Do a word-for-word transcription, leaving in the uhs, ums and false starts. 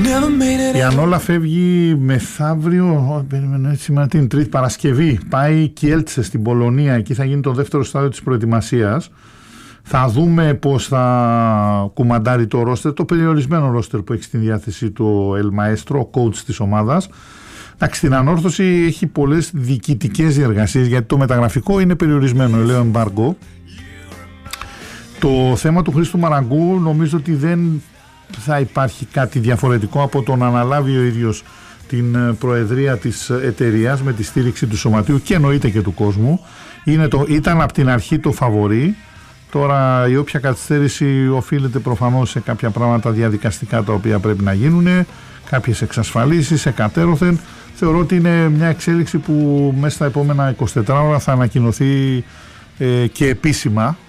Η Ανόλα φεύγει μεθαύριο, σήμερα την Τρίτη, Παρασκευή. Πάει Kielce στην Πολωνία, εκεί θα γίνει το δεύτερο στάδιο της προετοιμασίας. Θα δούμε πώς θα κουμαντάρει το ρόστερ, το περιορισμένο ρόστερ που έχει στην διάθεσή του ο El Maestro, ο coach της ομάδας. Εντάξει, στην ανόρθωση έχει πολλές διοικητικές διεργασίες, γιατί το μεταγραφικό είναι περιορισμένο, λέω εμπάργκο. Το θέμα του Χρήστου Μαραγκού νομίζω ότι δεν θα υπάρχει κάτι διαφορετικό από το να αναλάβει ο ίδιος την προεδρία της εταιρείας με τη στήριξη του σωματείου και εννοείται και του κόσμου. Είναι το, ήταν από την αρχή το φαβορί. Τώρα η όποια καθυστέρηση οφείλεται προφανώς σε κάποια πράγματα διαδικαστικά τα οποία πρέπει να γίνουν, κάποιες εξασφαλίσεις εκατέρωθεν. Θεωρώ ότι είναι μια εξέλιξη που μέσα στα επόμενα είκοσι τέσσερις ώρα θα ανακοινωθεί ε, και επίσημα